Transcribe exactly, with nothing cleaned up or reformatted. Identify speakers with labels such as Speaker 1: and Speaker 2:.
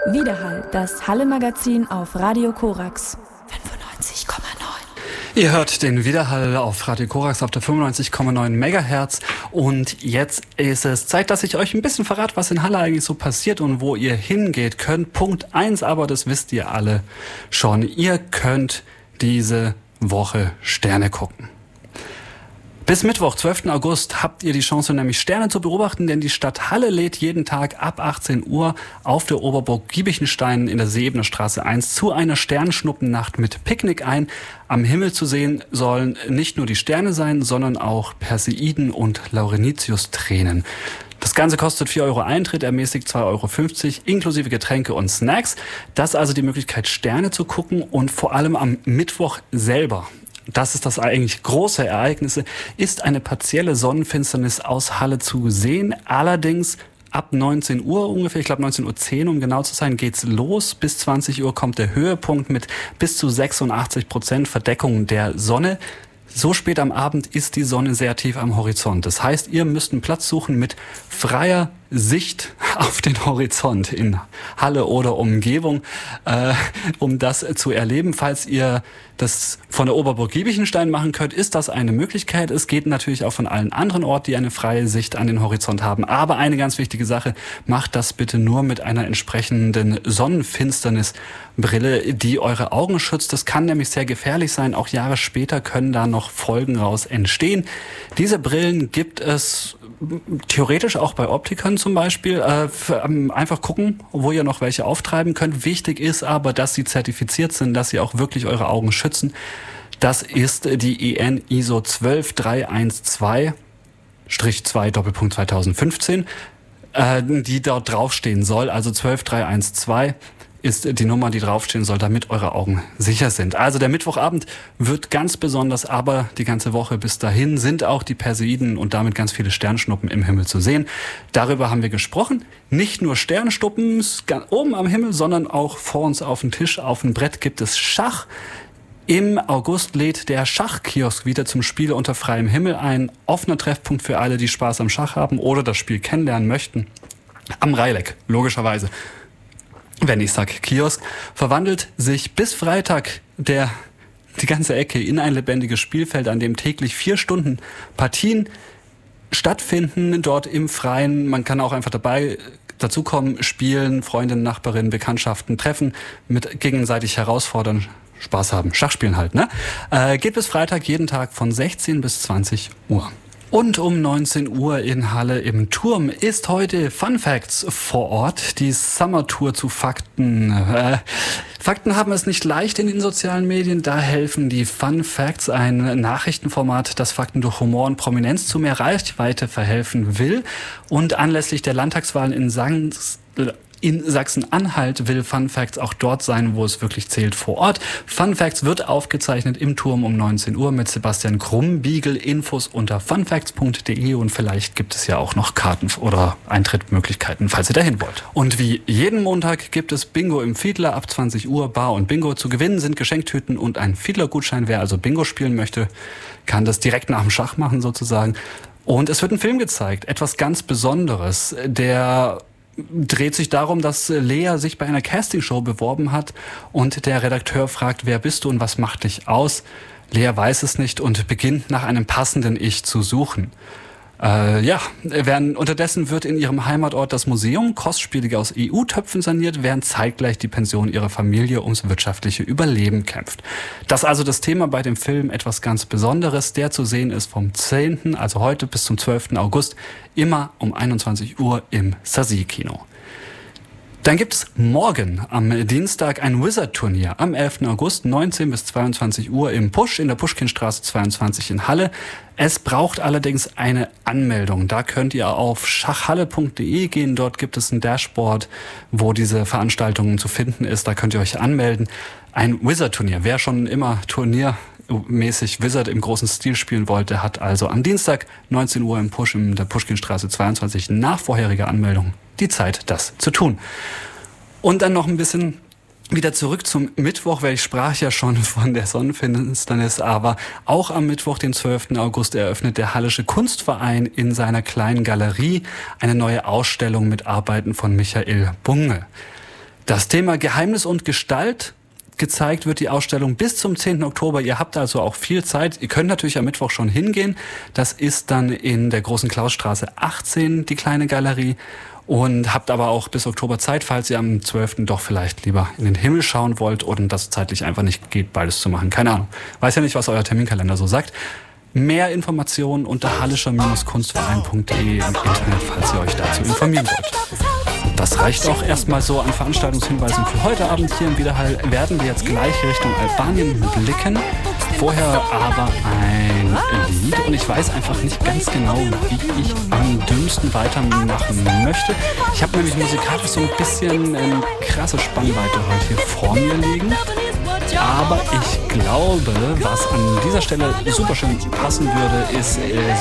Speaker 1: Widerhall, das Halle-Magazin auf Radio Korax fünfundneunzig Komma neun.
Speaker 2: Ihr hört den Widerhall auf Radio Korax auf der fünfundneunzig Komma neun Megahertz und jetzt ist es Zeit, dass ich euch ein bisschen verrate, was in Halle eigentlich so passiert und wo ihr hingeht könnt. Punkt eins, aber das wisst ihr alle schon. Ihr könnt diese Woche Sterne gucken. Bis Mittwoch, zwölften August, habt ihr die Chance, nämlich Sterne zu beobachten, denn die Stadt Halle lädt jeden Tag ab achtzehn Uhr auf der Oberburg Giebichenstein in der Seebener Straße eins zu einer Sternschnuppennacht mit Picknick ein. Am Himmel zu sehen sollen nicht nur die Sterne sein, sondern auch Perseiden und Laurenitius-Tränen. Das Ganze kostet vier Euro Eintritt, ermäßigt zwei Euro fünfzig, inklusive Getränke und Snacks. Das ist also die Möglichkeit, Sterne zu gucken und vor allem am Mittwoch selber. Das ist das eigentlich große Ereignis, ist eine partielle Sonnenfinsternis aus Halle zu sehen. Allerdings ab neunzehn Uhr ungefähr, ich glaube neunzehn Uhr zehn, um genau zu sein, geht's los. Bis zwanzig Uhr kommt der Höhepunkt mit bis zu sechsundachtzig Prozent Verdeckung der Sonne. So spät am Abend ist die Sonne sehr tief am Horizont. Das heißt, ihr müsst einen Platz suchen mit freier Sicht auf den Horizont in Halle oder Umgebung, äh, um das zu erleben. Falls ihr das von der Oberburg Giebichenstein machen könnt, ist das eine Möglichkeit. Es geht natürlich auch von allen anderen Orten, die eine freie Sicht an den Horizont haben. Aber eine ganz wichtige Sache, macht das bitte nur mit einer entsprechenden Sonnenfinsternisbrille, die eure Augen schützt. Das kann nämlich sehr gefährlich sein. Auch Jahre später können da noch Folgen raus entstehen. Diese Brillen gibt es theoretisch auch bei Optikern zum Beispiel. Äh, für, ähm, einfach gucken, wo ihr noch welche auftreiben könnt. Wichtig ist aber, dass sie zertifiziert sind, dass sie auch wirklich eure Augen schützen. Das ist die E N I S O zwölf drei eins zwei zwei Doppelpunkt zweitausendfünfzehn, äh, die dort draufstehen soll. Also zwölf drei eins zwei ist die Nummer, die draufstehen soll, damit eure Augen sicher sind. Also der Mittwochabend wird ganz besonders, aber die ganze Woche bis dahin sind auch die Perseiden und damit ganz viele Sternschnuppen im Himmel zu sehen. Darüber haben wir gesprochen. Nicht nur Sternschnuppen oben am Himmel, sondern auch vor uns auf dem Tisch, auf dem Brett gibt es Schach. Im August lädt der Schachkiosk wieder zum Spiel unter freiem Himmel ein. Offener Treffpunkt für alle, die Spaß am Schach haben oder das Spiel kennenlernen möchten. Am Reileck, logischerweise. Wenn ich sag Kiosk, verwandelt sich bis Freitag der die ganze Ecke in ein lebendiges Spielfeld, an dem täglich vier Stunden Partien stattfinden, dort im Freien. Man kann auch einfach dabei dazukommen, spielen, Freundinnen, Nachbarinnen, Bekanntschaften treffen, mit gegenseitig herausfordern, Spaß haben, Schachspielen halt, ne? Äh, geht bis Freitag jeden Tag von sechzehn bis zwanzig Uhr. Und um neunzehn Uhr in Halle im Turm ist heute Fun Facts vor Ort, die Summer Tour zu Fakten. Äh, Fakten haben es nicht leicht in den sozialen Medien, da helfen die Fun Facts, ein Nachrichtenformat, das Fakten durch Humor und Prominenz zu mehr Reichweite verhelfen will. Und anlässlich der Landtagswahlen in Sachsen In Sachsen-Anhalt will Fun Facts auch dort sein, wo es wirklich zählt, vor Ort. Fun Facts wird aufgezeichnet im Turm um neunzehn Uhr mit Sebastian Krumbiegel. Infos unter funfacts punkt de und vielleicht gibt es ja auch noch Karten oder Eintrittmöglichkeiten, falls ihr dahin wollt. Und wie jeden Montag gibt es Bingo im Fiedler ab zwanzig Uhr. Bar und Bingo zu gewinnen sind Geschenktüten und ein Fiedler-Gutschein. Wer also Bingo spielen möchte, kann das direkt nach dem Schach machen sozusagen. Und es wird ein Film gezeigt, etwas ganz Besonderes, der dreht sich darum, dass Lea sich bei einer Castingshow beworben hat und der Redakteur fragt, wer bist du und was macht dich aus? Lea weiß es nicht und beginnt nach einem passenden Ich zu suchen. Äh, ja, während, unterdessen wird in ihrem Heimatort das Museum kostspielig aus E U-Töpfen saniert, während zeitgleich die Pension ihrer Familie ums wirtschaftliche Überleben kämpft. Das ist also das Thema bei dem Film, etwas ganz Besonderes, der zu sehen ist vom zehnten, also heute bis zum zwölften August, immer um einundzwanzig Uhr im Sasi-Kino. Dann gibt es morgen am Dienstag ein Wizard-Turnier am elften August, neunzehn bis zweiundzwanzig Uhr im Pusch, in der Puschkinstraße zweiundzwanzig in Halle. Es braucht allerdings eine Anmeldung. Da könnt ihr auf schachhalle punkt de gehen. Dort gibt es ein Dashboard, wo diese Veranstaltung zu finden ist. Da könnt ihr euch anmelden. Ein Wizard-Turnier. Wer schon immer turniermäßig Wizard im großen Stil spielen wollte, hat also am Dienstag neunzehn Uhr im Pusch in der Puschkinstraße zweiundzwanzig nach vorheriger Anmeldung die Zeit, das zu tun. Und dann noch ein bisschen wieder zurück zum Mittwoch, weil ich sprach ja schon von der Sonnenfinsternis, aber auch am Mittwoch, den zwölften August, eröffnet der Hallische Kunstverein in seiner kleinen Galerie eine neue Ausstellung mit Arbeiten von Michael Bunge. Das Thema Geheimnis und Gestalt. Gezeigt wird die Ausstellung bis zum zehnten Oktober. Ihr habt also auch viel Zeit. Ihr könnt natürlich am Mittwoch schon hingehen. Das ist dann in der Großen Klausstraße achtzehn, die kleine Galerie. Und habt aber auch bis Oktober Zeit, falls ihr am zwölften doch vielleicht lieber in den Himmel schauen wollt und das zeitlich einfach nicht geht, beides zu machen. Keine Ahnung. Weiß ja nicht, was euer Terminkalender so sagt. Mehr Informationen unter hallischer Kunstverein punkt de im Internet, falls ihr euch dazu informieren wollt. Das reicht auch erstmal so an Veranstaltungshinweisen für heute Abend hier im Widerhall. Werden wir jetzt gleich Richtung Albanien blicken. Vorher aber ein Lied und ich weiß einfach nicht ganz genau, wie ich am dünnsten weitermachen möchte. Ich habe nämlich musikalisch so ein bisschen eine krasse Spannweite heute hier vor mir liegen. Aber ich glaube, was an dieser Stelle super schön passen würde, ist äh,